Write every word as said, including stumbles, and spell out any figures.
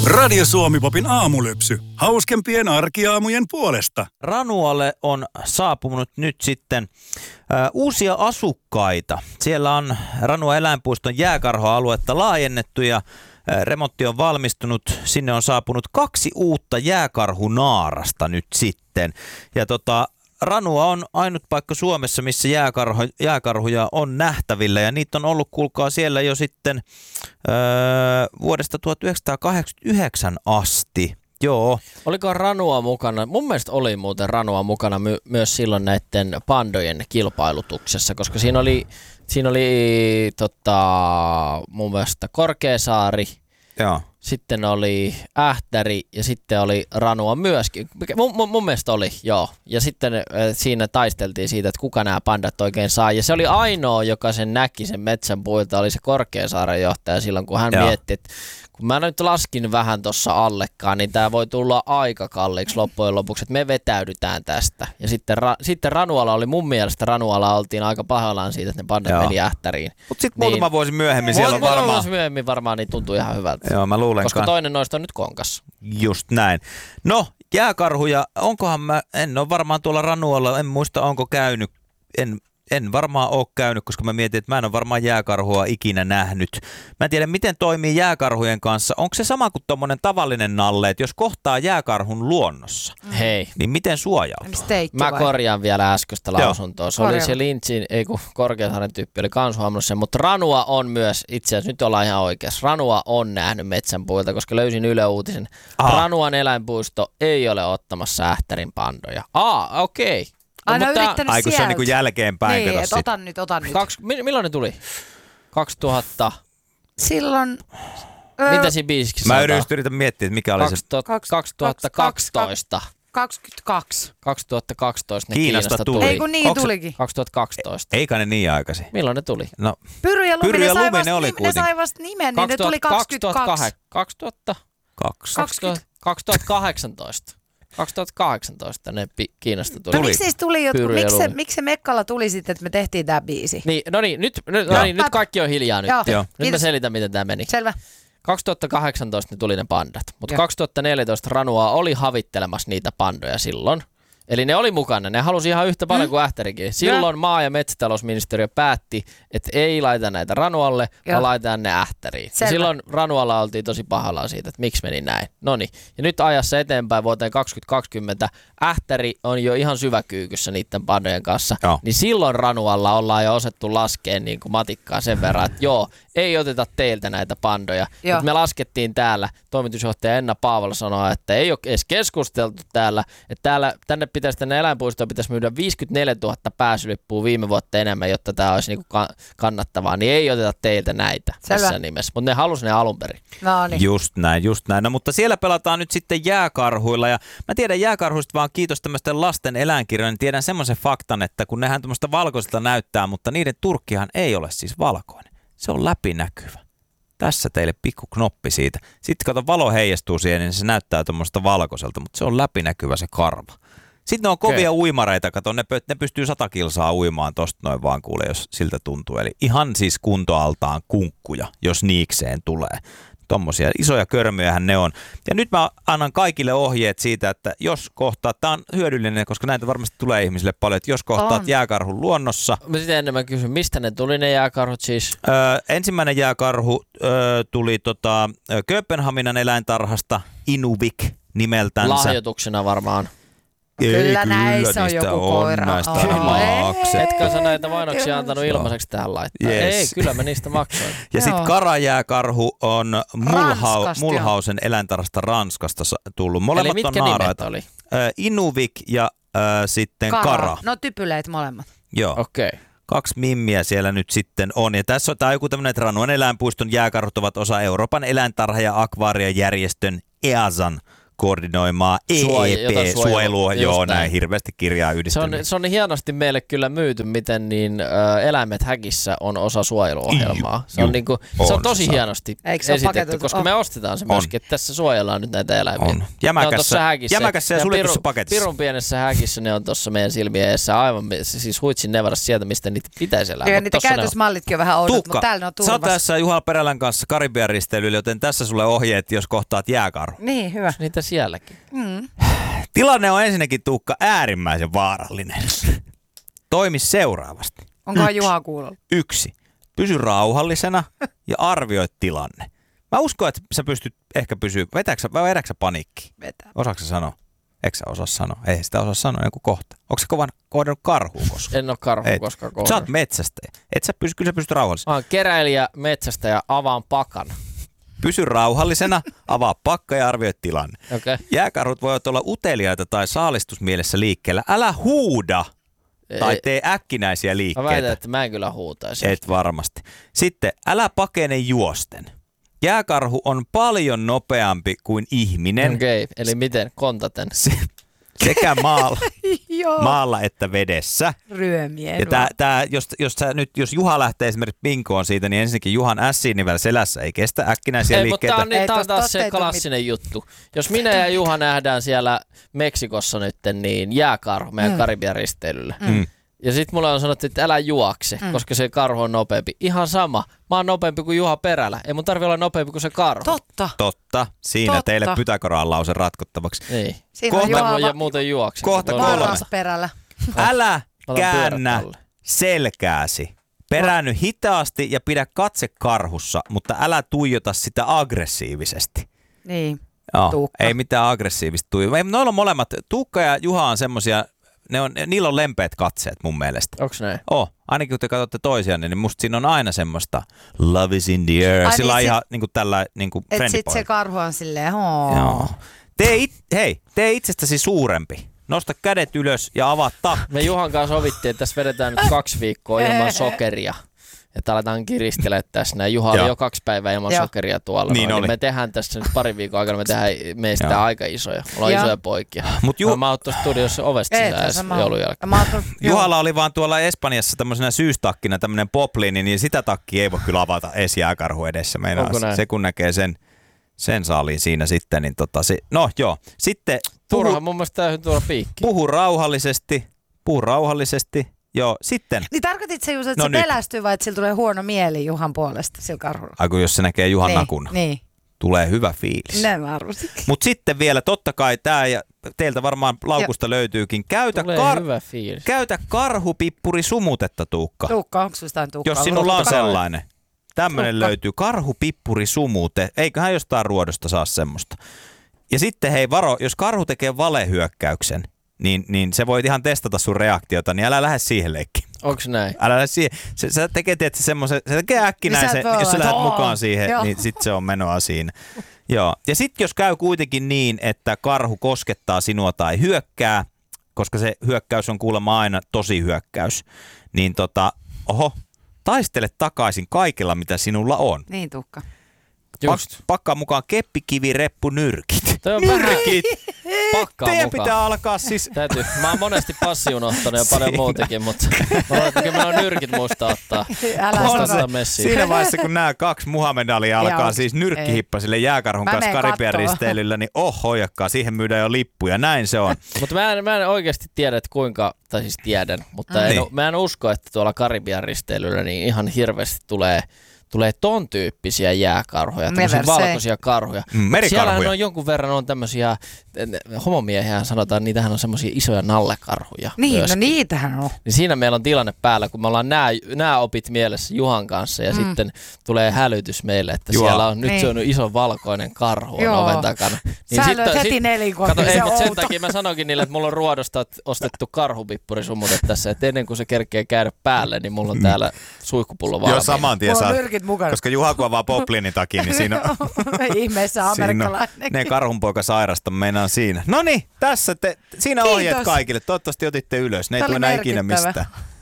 Radio Suomi-popin aamulypsy. Hauskempien arkiaamujen puolesta. Ranualle on saapunut nyt sitten ä, uusia asukkaita. Siellä on Ranua eläinpuiston jääkarhoaluetta laajennettu ja ä, remontti on valmistunut. Sinne on saapunut kaksi uutta jääkarhunaarasta nyt sitten. Ja tota, Ranua on ainut paikka Suomessa, missä jääkarho, jääkarhuja on nähtävillä ja niitä on ollut, kuulkaa, siellä jo sitten öö, vuodesta tuhatyhdeksänsataakahdeksankymmentäyhdeksän asti. Joo. Oliko Ranua mukana? Mun mielestä oli muuten Ranua mukana my- myös silloin näiden pandojen kilpailutuksessa, koska siinä oli, siinä oli tota, mun mielestä Korkeasaari. Joo. Sitten oli Ähtäri ja sitten oli Ranua myöskin. Mun, mun, mun mielestä oli, joo. Ja sitten äh, siinä taisteltiin siitä, että kuka nämä pandat oikein saa. Ja se oli ainoa, joka sen näki sen metsän puilta, oli se Korkeasaaren johtaja silloin, kun hän joo. mietti, että kun mä nyt laskin vähän tuossa allekaan, niin tää voi tulla aika kalliiksi loppujen lopuksi, että me vetäydytään tästä. Ja sitten, ra- sitten Ranualla oli, mun mielestä Ranualla oltiin aika pahoillaan siitä, että ne pandat joo. meni Ähtäriin. Mutta sitten niin, muutama vuosi myöhemmin siellä on varmaan... Muutama vuosi myöhemmin varmaan niin tuntuu ihan hyvältä. Joo, mä luulen. Koska toinen noista on nyt konkas. Just näin. No, jääkarhuja, onkohan mä, en ole varmaan tuolla Ranualla, en muista onko käynyt, en... En varmaan ole käynyt, koska mä mietin, että mä en ole varmaan jääkarhua ikinä nähnyt. Mä en tiedä, miten toimii jääkarhujen kanssa. Onko se sama kuin tommonen tavallinen nalle, että jos kohtaa jääkarhun luonnossa, hei, niin miten suojautuu? Mä korjaan vielä äskeistä lausuntoa. Se oli se Lintsin, ei kun Korkeasaaren tyyppi oli kans huomannut sen, mutta Ranua on myös, itse asiassa nyt ollaan ihan oikeassa, Ranua on nähnyt metsän puilta, koska löysin Yle Uutisen. Aha. Ranuan eläinpuisto ei ole ottamassa Ähtärin pandoja. Aa, okei. Okay. Aina no, yrittänyt sieltä. Se on niinku jälkeenpäin. Niin, et otan nyt, otan nyt. Kaks, milloin ne tuli? kaksituhatta Silloin... Mitä siinä biisissä Mä yritän miettiä, että mikä oli kaksituhatta, se... kaksituhattakaksitoista. kaksikymmentäkaksi. kaksituhattakaksitoista ne Kiinasta, Kiinasta tuli. tuli. Ei kun niin Onks... tulikin. kaksituhattakaksitoista. Eikä ne niin aikaisin. Milloin ne tuli? No, Pyry ja Lumi, Pyry ja ne, Lumi ne oli ne sai vasta nimen, niin ne tuli kaksikymmentäkaksi. kaksituhattakahdeksantoista. kaksituhattakahdeksantoista. kaksituhattakahdeksantoista ne pi- Kiinasta tuli. No miksi siis tuli, Pyry miksi se, miksi se Mekkalla tuli sitten, että me tehtiin tää biisi? Niin, no niin, nyt, no niin, nyt kaikki on hiljaa nyt. Joo. Nyt mä selitän, miten tää meni. Selvä. kaksituhattakahdeksantoista ne tuli ne pandat, mutta kaksituhattaneljätoista Ranua oli havittelemassa niitä pandoja silloin. Eli ne oli mukana, ne halusi ihan yhtä paljon mm. kuin Ähtärikin. Silloin ja. maa- ja metsätalousministeriö päätti, että ei laita näitä Ranualle, ja. vaan laitetaan ne Ähtäriin. Silloin Ranualla oltiin tosi pahallaan siitä, että miksi meni näin. Noniin, ja nyt ajassa eteenpäin vuoteen kaksituhattakaksikymmentä Ähtäri on jo ihan syväkyykyssä niiden pandojen kanssa. Ja. Niin silloin Ranualla ollaan jo osettu laskea niin kuin matikkaa sen verran, että joo, ei oteta teiltä näitä pandoja. Mutta me laskettiin täällä, toimitusjohtaja Enna Paavola sanoi, että ei ole edes keskusteltu täällä, että täällä, tänne pitäisi, tänne eläinpuistoon pitäisi myydä viisikymmentäneljätuhatta pääsylippua viime vuotta enemmän, jotta tämä olisi niinku kannattavaa, niin ei oteta teiltä näitä tässä nimessä. Mutta ne halusi ne alun perin. No niin. Just näin, just näin. No, mutta siellä pelataan nyt sitten jääkarhuilla ja mä tiedän jääkarhuista vaan kiitos tämmöisten lasten eläinkirjojen, niin tiedän semmoisen faktan, että kun nehän tämmöistä valkoiselta näyttää, mutta niiden turkkihan ei ole siis valkoinen. Se on läpinäkyvä. Tässä teille pikku knoppi siitä. Sitten kato, valo heijastuu siihen, niin se näyttää tuommoista valkoiselta, mutta se on läpinäkyvä se karva. Sitten ne on kovia okay. uimareita, kato, ne, ne pystyy sata kilsaa uimaan tosta noin vaan kuule, jos siltä tuntuu. Eli ihan siis kuntoaltaan kunkkuja, jos niikseen tulee. Tommosia isoja körmyjähän ne on. Ja nyt mä annan kaikille ohjeet siitä, että jos kohtaat, tää on hyödyllinen, koska näitä varmasti tulee ihmisille paljon, että jos kohtaat on. jääkarhun luonnossa. Mä sitten enemmän kysyn, mistä ne tuli ne jääkarhut siis? Öö, ensimmäinen jääkarhu öö, tuli tota, Kööpenhaminan eläintarhasta, Inuvik nimeltänsä. Lahjoituksena varmaan. Ei, kyllä näissä on joku koira. Näistä on etkö sä näitä mainoksia antanut ilmaiseksi tähän laittaa? Yes. Ei, kyllä mä niistä maksoin. Ja sitten karajääkarhu on Mulhau, Mulhausen eläintarhasta Ranskasta tullut. Molemmat eli mitkä on naaraita. Oli? Äh, Inuvik ja äh, sitten Kara. Kara. No typyleet molemmat. Joo. Okei. Okay. Kaksi mimmiä siellä nyt sitten on. Ja tässä on tää joku tämmöinen, että Ranuan eläinpuiston jääkarhut ovat osa Euroopan eläintarha- ja akvaariajärjestön E A S An koordinoimaa Suoja- jotain E E P-suojelua. suojelua, just Joo, näin näin. hirveästi kirjaa Se on, yhdistelmiä. se on niin hienosti meille kyllä myyty, miten niin, ä, eläimet häkissä on osa suojeluohjelmaa. Se on, Juu, niinku, on se on se tosi saa. hienosti Eikö se ole esitetty, paketoitu? koska On. me ostetaan se On. myöskin, että tässä suojellaan nyt näitä eläimiä. On. Ne Jämäkässä- on tossa häkissä. jämäkässä ja suljetussa pirun- paketissa. Pirun pienessä häkissä ne on tuossa meidän silmien edessä aivan, siis huitsin nevaras sieltä, mistä niitä pitäisi elää. Ja mut niitä tossa ne on. käytösmallitkin on vähän oudot, Tuukka, mutta täällä ne on sä oot turvassa. tässä Juha Perälän kanssa Karibian risteilyllä, joten tässä sulle ohjeet, jos kohtaat jääkarhu. Niin, hyvä. Niitä sielläkin. Mm. Tilanne on ensinnäkin, Tuukka, äärimmäisen vaarallinen. Toimi seuraavasti. Onkohan Juha kuulolla? Yksi. Pysy rauhallisena ja arvioi tilanne. Mä uskon, että sä pystyt ehkä pysyä. Vetääksä, vai vedäksä paniikkiin? Vetää. Osaatko sä sanoa? Eikö sä osaa sanoa? Ei sitä osaa sanoa joku kohta. Onko sä kovan kohdannut karhuun koskaan? En ole karhu Et. koskaan Sä kohdannut. oot metsästäjä. Et sä pysy, kyllä sä pystyt rauhallisena. Mä oon keräilijä, metsästäjä, avaan pakan. Pysy rauhallisena, avaa pakka ja arvioi tilanne. Okay. Jääkarhut voivat olla uteliaita tai saalistusmielessä liikkeellä. Älä huuda tai Ei. tee äkkinäisiä Mä liikkeitä. väitän, että mä en kyllä huutaisi. Et varmasti. Sitten älä pakene juosten. Jääkarhu on paljon nopeampi kuin ihminen Okei, okay. Eli miten? Kontaten. se, sekä maalla, Joo. maalla että vedessä. Ryömien. Ja tää, tää, jos, jos, sä nyt, jos Juha lähtee esimerkiksi pinkoon siitä, niin ensinnäkin Juhan ässinivel selässä ei kestä äkkinäisiä Ei, mutta liikkeitä. tää on, niin, Ei, tää on tosta- taas tosta se ei tuu klassinen juttu. Jos minä ja Juha nähdään siellä Meksikossa nyt, niin jääkarhu meidän mm. Karibian risteilyllä. Mm. Ja sit mulle on sanottu, että älä juokse, mm. koska se karhu on nopeampi. Ihan sama. Mä oon nopeampi kuin Juha Perälä. Ei mun tarvi olla nopeampi kuin se karhu. Totta. Totta. Siinä Totta. teille Pythagoran lause ratkottavaksi. Niin. Siinä on Kohta Mä Juha ja va- muuten juoksen. kohta Voi olla. kolme. varasperällä. Älä otan pyörät käännä alle. selkääsi. Peräänny hitaasti ja pidä katse karhussa, mutta älä tuijota sitä aggressiivisesti. Niin. Joo, Tuukka. ei mitään aggressiivista tuijota. Ei, noilla on molemmat. Tuukka ja Juha on semmosia, ne on, niillä on lempeät katseet mun mielestä. Onks näin? Oh, ainakin kun te katsotte toisianne, niin musta siinä on aina semmoista love is in the air. Ai Sillä niin, on sit- ihan niin kuin tällä niin kuin Et friendly sit boy. se karhu on silleen, hoo. Joo. Tee it, hei, tee itsestäsi suurempi. Nosta kädet ylös ja avaa takki. Me Juhan kanssa sovittiin, että tässä vedetään nyt kaksi viikkoa ilman sokeria. Että aletaan kiristelemään tässä näin. Juha oli Joo. jo kaksi päivää ilman Joo. sokeria tuolla. Niin noin. oli. Me tehdään tässä nyt parin viikon aikana, me tehdään meistä Joo. aika isoja. Mulla on Joo. isoja poikia. Mut Ju- Ju- mä oon tuossa studiossa ovesta Ei, sisään se on edes sama. joulun jälkeen. Mä ajattelin, joo. Juhalla oli vaan tuolla Espanjassa tämmöisenä syystakkina tämmönen poplini, niin sitä takkia ei voi kyllä avata edes jääkarhu edessä. Meinaa, Onko näin? se kun näkee sen, sen saaliin siinä sitten, niin tota, se, no joo. Sitten Turha puhu, mun mielestä täytyy tuoda piikki. puhu rauhallisesti, puhu rauhallisesti, joo. Sitten, Niin tarkoitit se just, että No se nyt. pelästyy vai että sillä tulee huono mieli Juhan puolesta sillä karhulla? aiku jos se näkee Juhan niin, nakun, Niin, tulee hyvä fiilis. näin mä arvasin. Mutta sitten vielä, totta kai tämä, ja teiltä varmaan laukusta löytyykin, käytä, Tulee kar- hyvä fiilis. käytä karhupippuri sumutetta, Tuukka. Tuukka, onko susta Tuukka? Jos sinulla on Tuukka. sellainen. Tämmöinen Tuukka. löytyy. Karhupippuri sumute. Eiköhän jostain ruodosta saa semmoista. Ja sitten hei varo, jos karhu tekee valehyökkäyksen, niin, niin se voit ihan testata sun reaktiota, niin älä lähde siihen leikkiin. Onks näin? Älä lähde siihen. Se, se tekee, tietysti, semmoisen, se tekee äkkinäisen, Niin sä et voi jos sä olla, lähdet että mukaan oo, siihen, joo. niin sit se on menoa siinä. Joo. Ja sitten jos käy kuitenkin niin, että karhu koskettaa sinua tai hyökkää, koska se hyökkäys on kuulemma aina tosi hyökkäys, niin tota, oho, taistele takaisin kaikella, mitä sinulla on. Niin, Tuukka. Just. Pak- pakkaa mukaan keppi, kivi, reppu, nyrkit. Toi on vähän Nyrkit! pakkaa Teidän mukaan. pitää alkaa siis... Täytyy. Mä oon monesti passi unohtanut ja paljon Siinä. muutenkin, mutta mä luulen, että kyllä meillä on nyrkit muista ottaa. Älä On sano. se. Ottaa messiin. Siinä vaiheessa, kun nämä kaksi Muhammedalia alkaa Joo. siis nyrkkihippasille jääkarhun Mä kanssa menen Karibian kattoo. risteilyllä, niin oh hoijakkaa, siihen myydään jo lippuja. Näin se on. Mutta mä en, mä en oikeasti tiedä, että kuinka, tai siis tiedän, mutta en, Niin. mä en usko, että tuolla Karibian risteilyllä niin ihan hirveästi tulee, tulee ton tyyppisiä jääkarhuja, tämmöisiä Never say. valkoisia karhuja. Mm, merikarhuja. Siellähän on jonkun verran on tämmöisiä, homomiehiä sanotaan, niitähän on semmoisia isoja nallekarhuja. Niin, no myöskin. niitähän on. Niin siinä meillä on tilanne päällä, kun me ollaan nämä, nämä opit mielessä Juhan kanssa ja mm. sitten tulee hälytys meille, että Juha. siellä on nyt Niin. se on iso valkoinen karhu on Joo. oven takana. Sä lyöt heti Kato, nelinkohtia, ei, se mutta sen outo. takia mä sanoinkin niille, että mulla on ruodosta ostettu karhupippurisummute tässä, että ennen kuin se kerkee käydä päälle, niin mulla on täällä suihkupullo Joo, valmiina. saman tien Mulla on saa. nyrkit mukana. Koska Juha kun avaa poplinin takia, niin siinä on, Ihmeessä siinä on amerikkalainen. ne karhunpoika sairasta meinaan siinä. No niin, tässä te, siinä Kiitos. ohjeet kaikille. Toivottavasti otitte ylös. Ne ei Tämä tule oli enää ikinä merkittävä. mistään.